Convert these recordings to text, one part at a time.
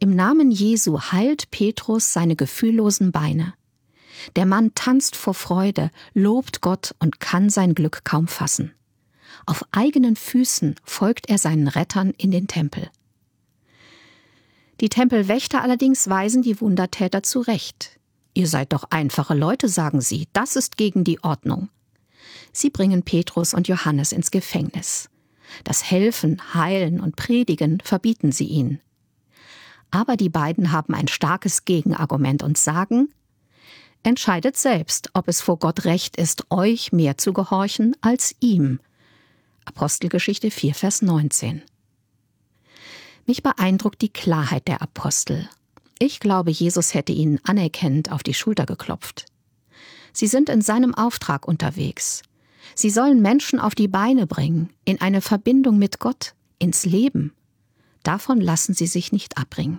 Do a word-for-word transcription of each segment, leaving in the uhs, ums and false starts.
Im Namen Jesu heilt Petrus seine gefühllosen Beine. Der Mann tanzt vor Freude, lobt Gott und kann sein Glück kaum fassen. Auf eigenen Füßen folgt er seinen Rettern in den Tempel. Die Tempelwächter allerdings weisen die Wundertäter zurecht. Ihr seid doch einfache Leute, sagen sie, das ist gegen die Ordnung. Sie bringen Petrus und Johannes ins Gefängnis. Das Helfen, Heilen und Predigen verbieten sie ihnen. Aber die beiden haben ein starkes Gegenargument und sagen: Entscheidet selbst, ob es vor Gott recht ist, euch mehr zu gehorchen als ihm. Apostelgeschichte vier, Vers neunzehn. Mich beeindruckt die Klarheit der Apostel. Ich glaube, Jesus hätte ihnen anerkennend auf die Schulter geklopft. Sie sind in seinem Auftrag unterwegs. Sie sollen Menschen auf die Beine bringen, in eine Verbindung mit Gott, ins Leben. Davon lassen sie sich nicht abbringen.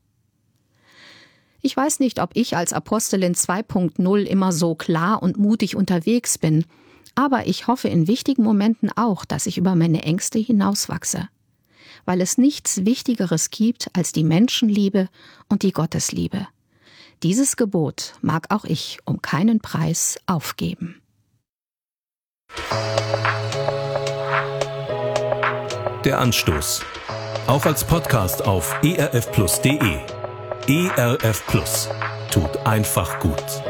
Ich weiß nicht, ob ich als Apostelin zwei Punkt null immer so klar und mutig unterwegs bin, aber ich hoffe in wichtigen Momenten auch, dass ich über meine Ängste hinauswachse, weil es nichts Wichtigeres gibt als die Menschenliebe und die Gottesliebe. Dieses Gebot mag auch ich um keinen Preis aufgeben. Der Anstoß. Auch als Podcast auf e r f plus punkt d e. E R F Plus. Tut einfach gut.